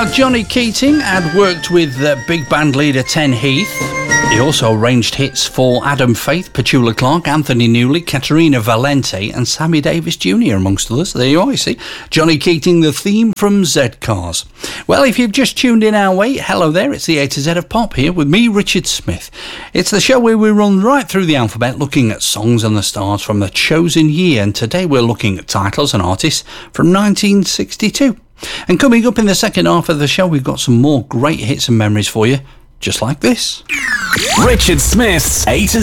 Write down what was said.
Johnny Keating had worked with big band leader Ten Heath. He also arranged hits for Adam Faith, Petula Clark, Anthony Newley, Caterina Valente and Sammy Davis Jr. amongst others. There you are, you see. Johnny Keating, the theme from Z-Cars. Well, if you've just tuned in our way, hello there, it's the A to Z of Pop here with me, Richard Smith. It's the show where we run right through the alphabet looking at songs and the stars from the chosen year, and today we're looking at titles and artists from 1962. And coming up in the second half of the show, we've got some more great hits and memories for you, just like this. Richard Smith's A to